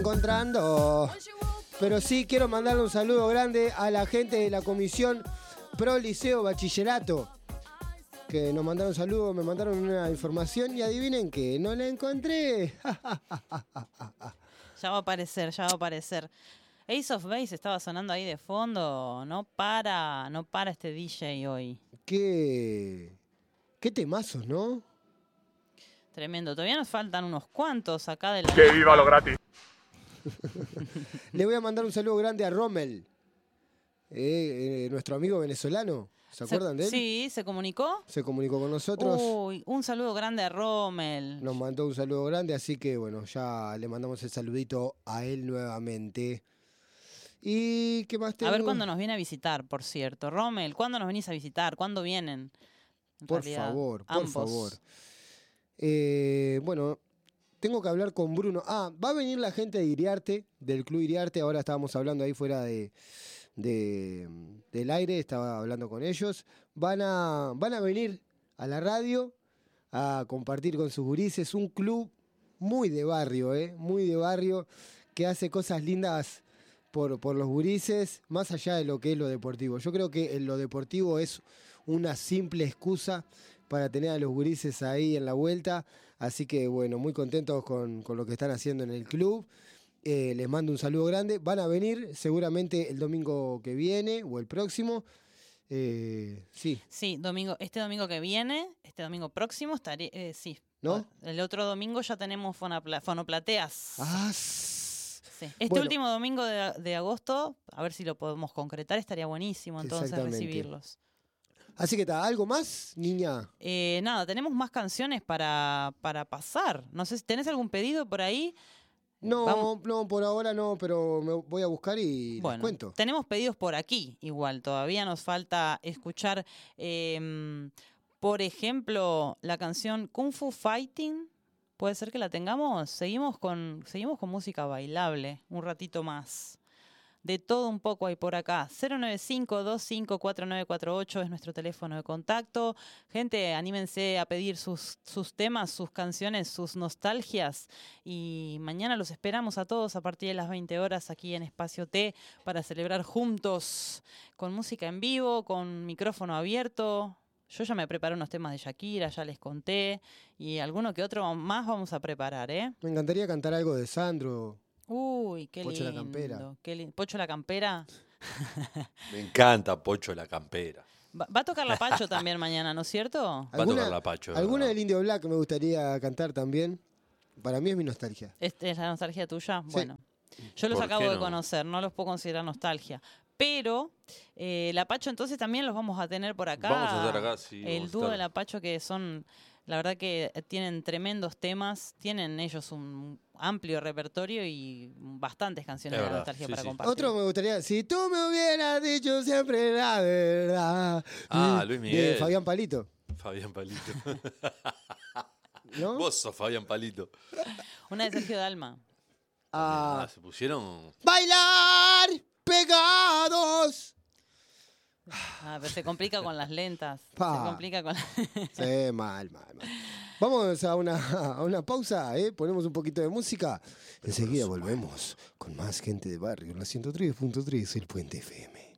encontrando. Pero sí quiero mandarle un saludo grande a la gente de la Comisión Pro Liceo Bachillerato, que nos mandaron saludos, me mandaron una información y adivinen que no la encontré. Ya va a aparecer, ya va a aparecer. Ace of Base estaba sonando ahí de fondo. No para este DJ hoy. Qué temazos, ¿no? Tremendo. Todavía nos faltan unos cuantos acá de la... ¡Que viva lo gratis! Le voy a mandar un saludo grande a Rommel, nuestro amigo venezolano. ¿Se acuerdan de él? Sí, ¿se comunicó? Se comunicó con nosotros. Uy, un saludo grande a Rommel. Nos mandó un saludo grande, así que bueno, ya le mandamos el saludito a él nuevamente. ¿Y qué más tengo? A ver cuándo nos viene a visitar, por cierto. Rommel, ¿cuándo nos venís a visitar? ¿Cuándo vienen? Por favor. Bueno, tengo que hablar con Bruno. Va a venir la gente de Iriarte, del Club Iriarte. Ahora estábamos hablando ahí fuera del aire, estaba hablando con ellos. Van a venir a la radio a compartir con sus gurises. Un club muy de barrio, muy de barrio, que hace cosas lindas por los gurises, más allá de lo que es lo deportivo. Yo creo que lo deportivo es una simple excusa para tener a los gurises ahí en la vuelta. Así que, bueno, muy contentos con lo que están haciendo en el club. Les mando un saludo grande. Van a venir seguramente el domingo que viene o el próximo. Sí. Sí, este domingo que viene, este domingo próximo, sí. ¿No? El otro domingo ya tenemos fonoplateas. Sí. Bueno, último domingo de agosto, a ver si lo podemos concretar, estaría buenísimo entonces recibirlos. Así que está, ¿algo más, niña? Nada, tenemos más canciones para pasar. No sé si tenés algún pedido por ahí. No, por ahora no, pero me voy a buscar y les cuento. Tenemos pedidos por aquí igual. Todavía nos falta escuchar, por ejemplo, la canción Kung Fu Fighting. ¿Puede ser que la tengamos? Seguimos con música bailable un ratito más. De todo un poco hay por acá. 095-254948 es nuestro teléfono de contacto. Gente, anímense a pedir sus temas, sus canciones, sus nostalgias. Y mañana los esperamos a todos a partir de las 20 horas aquí en Espacio T para celebrar juntos con música en vivo, con micrófono abierto. Yo ya me preparé unos temas de Shakira, ya les conté. Y alguno que otro más vamos a preparar, ¿eh? Me encantaría cantar algo de Sandro. Uy, qué Pocho lindo. la Campera. ¿Pocho la Campera? Me encanta Pocho la Campera. Va a tocar la Pacho también mañana, ¿no es cierto? Va a tocar la Pacho. ¿Alguna del Indio Black me gustaría cantar también? Para mí es mi nostalgia. ¿Es la nostalgia tuya? Sí. Bueno, yo los acabo de conocer, no los puedo considerar nostalgia. Pero la Pacho entonces también los vamos a tener por acá. Vamos a estar acá, sí. El dúo de la Pacho que son, la verdad que tienen tremendos temas, tienen ellos un amplio repertorio y bastantes canciones de la nostalgia para compartir. Otro me gustaría, si tú me hubieras dicho siempre la verdad. Luis Miguel. De Fabián Palito. Fabián Palito. ¿No? Vos sos Fabián Palito. Una de Sergio Dalma. Se pusieron... ¡Bailar pegados! Pero se complica con las lentas. Se complica con Sí, mal. Vamos a una pausa, ponemos un poquito de música. Enseguida volvemos con más gente de barrio en la 103.3, el Puente FM.